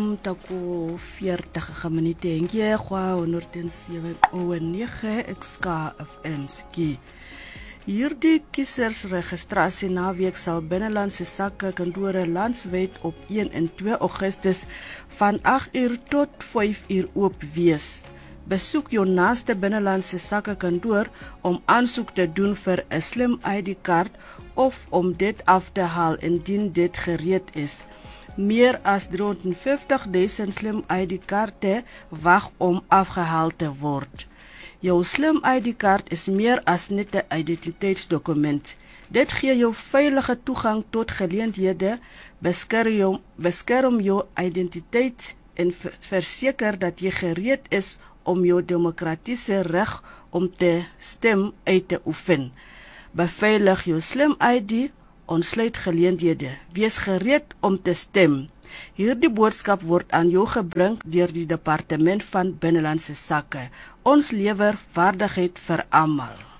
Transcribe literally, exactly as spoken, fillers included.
Welkom taku veertig minute en jy gwa honderd en sewe komma nege X K F M ski. Hierdie kiesersregistrasie naweek sal binnelandse sake kantore landwyd op een en twee Augustus van agt uur tot vyf uur oop wees. Besoek jou naaste binnelandse sake kantoor om aansoek te doen vir 'n slim I D kaart of om dit af te haal indien dit gereed is. Meer as driehonderdvyftig duisend slim I D kaarte wag om afgehaal te word. Jou slim I D kaart is meer as net 'n identiteitsdokument. Dit gee jou veilige toegang tot geleenthede, beskerm jou, beskerm jou identiteit en verseker dat jy gereed is om jou demokratiese reg om te stem uit te oefen. Beveilig jou slim I D, ontsluit geleenthede. Wees gereed om te stem. Hierdie boodskap word aan jou gebring deur die Departement van Binnelandse Sake. Ons lewer waardigheid vir almal.